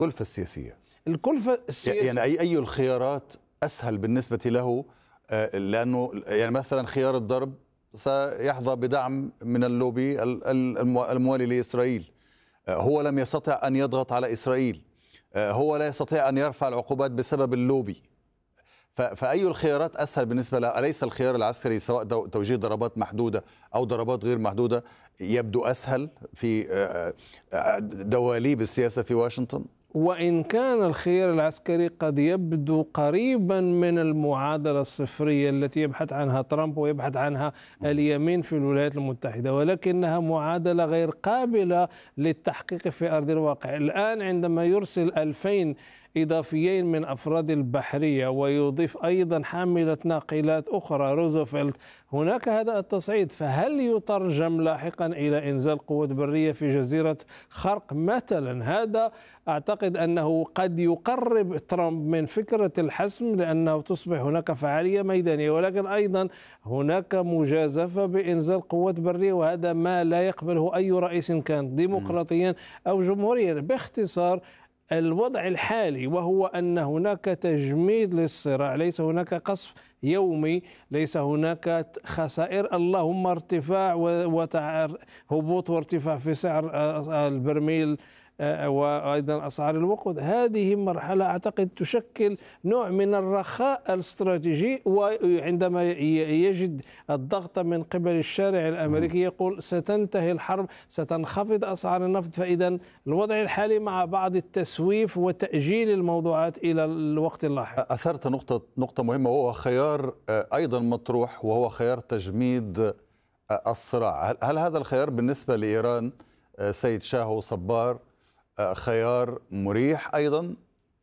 الكلفة السياسية. الكلفة السياسية يعني أي الخيارات أسهل بالنسبة له؟ لأنه يعني مثلا خيار الضرب سيحظى بدعم من اللوبي الموالي لإسرائيل. هو لم يستطع أن يضغط على إسرائيل، هو لا يستطيع أن يرفع العقوبات بسبب اللوبي. فأي الخيارات أسهل بالنسبة له؟ أليس الخيار العسكري سواء توجيه ضربات محدودة أو ضربات غير محدودة يبدو أسهل في دواليب السياسة في واشنطن؟ وإن كان الخيار العسكري قد يبدو قريبا من المعادلة الصفرية التي يبحث عنها ترامب ويبحث عنها اليمين في الولايات المتحدة، ولكنها معادلة غير قابلة للتحقيق في أرض الواقع. الآن عندما يرسل 2000 إضافيين من أفراد البحرية ويضيف أيضا حاملة ناقلات أخرى روزفلت، هناك هذا التصعيد. فهل يترجم لاحقا إلى إنزال قوات برية في جزيرة خرق مثلا؟ هذا أعتقد أنه قد يقرب ترامب من فكرة الحسم، لأنه تصبح هناك فعالية ميدانية، ولكن أيضا هناك مجازفة بإنزال قوات برية، وهذا ما لا يقبله أي رئيس كان ديمقراطيا أو جمهوريا. باختصار الوضع الحالي وهو أن هناك تجميد للصراع، ليس هناك قصف يومي، ليس هناك خسائر، اللهم ارتفاع وهبوط وارتفاع في سعر البرميل وأيضا أسعار الوقود. هذه مرحلة أعتقد تشكل نوع من الرخاء الاستراتيجي، وعندما يجد الضغط من قبل الشارع الأمريكي يقول ستنتهي الحرب، ستنخفض أسعار النفط. فإذا الوضع الحالي مع بعض التسويف وتأجيل الموضوعات إلى الوقت اللاحق. أثرت نقطة مهمة، وهو خيار أيضا مطروح، وهو خيار تجميد الصراع. هل هذا الخيار بالنسبة لإيران سيد شاهو صبار خيار مريح أيضا،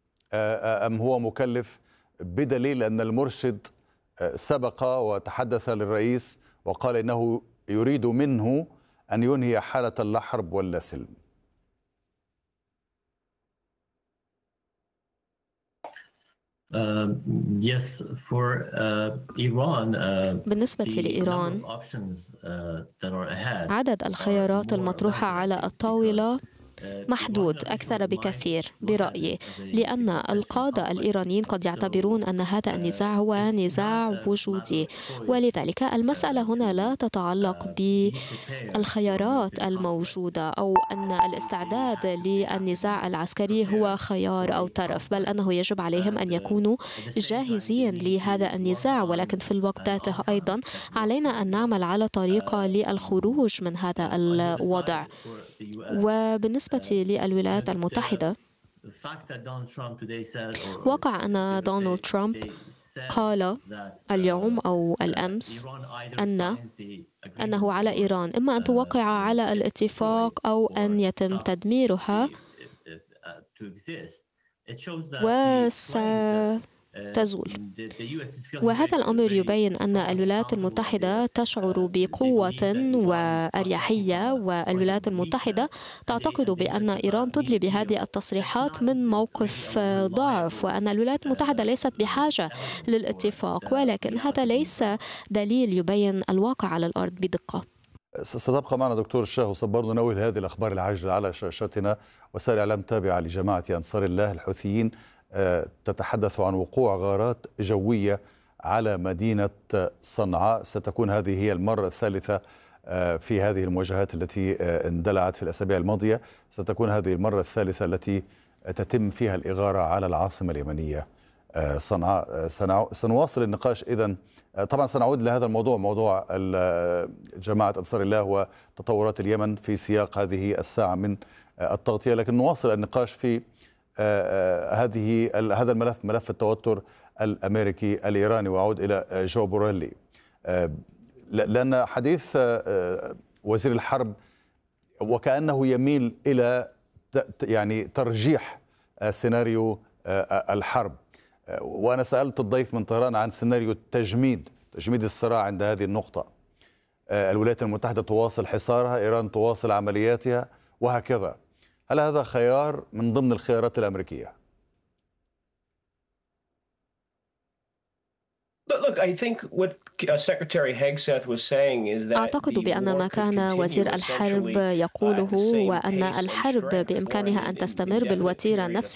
أم هو مكلف، بدليل أن المرشد سبق وتحدث للرئيس وقال إنه يريد منه أن ينهي حالة لا حرب ولا سلم؟ بالنسبة لإيران عدد الخيارات المطروحة على الطاولة محدود أكثر بكثير برأيي، لأن القادة الإيرانيين قد يعتبرون أن هذا النزاع هو نزاع وجودي، ولذلك المسألة هنا لا تتعلق بالخيارات الموجودة أو أن الاستعداد للنزاع العسكري هو خيار أو طرف، بل أنه يجب عليهم أن يكونوا جاهزين لهذا النزاع. ولكن في الوقت ذاته أيضا علينا أن نعمل على طريقة للخروج من هذا الوضع. وبالنسبة للولايات المتحدة، وقع أن دونالد ترامب قال اليوم أو الأمس أنه على إيران إما أن توقع على الاتفاق أو أن يتم تدميرها وستزول. وهذا الأمر يبين أن الولايات المتحدة تشعر بقوة وأريحية، والولايات المتحدة تعتقد بأن إيران تدلي بهذه التصريحات من موقف ضعف، وأن الولايات المتحدة ليست بحاجة للاتفاق، ولكن هذا ليس دليل يبين الواقع على الأرض بدقة. ستبقى معنا دكتور شاهو صبار نناول هذه الأخبار العاجلة على شاشتنا. وسائل إعلام تابعة لجماعة أنصار الله الحوثيين تتحدث عن وقوع غارات جوية على مدينة صنعاء. ستكون هذه هي المرة الثالثة في هذه المواجهات التي اندلعت في الأسابيع الماضية، ستكون هذه المرة الثالثة التي تتم فيها الإغارة على العاصمة اليمنية صنعاء. سنواصل النقاش إذن. طبعا سنعود لهذا الموضوع، موضوع جماعة أنصار الله وتطورات اليمن في سياق هذه الساعة من التغطية، لكن نواصل النقاش في هذا الملف، ملف التوتر الأمريكي الإيراني. وأعود إلى جو بوريلي، لأن حديث وزير الحرب وكأنه يميل إلى يعني ترجيح سيناريو الحرب. وأنا سألت الضيف من طهران عن سيناريو تجميد الصراع عند هذه النقطة. الولايات المتحدة تواصل حصارها، إيران تواصل عملياتها، وهكذا. هل هذا خيار من ضمن الخيارات الأمريكية؟ أعتقد بأن ما كان وزير الحرب يقوله هو أن الحرب بإمكانها أن تستمر بالوتيرة نفسها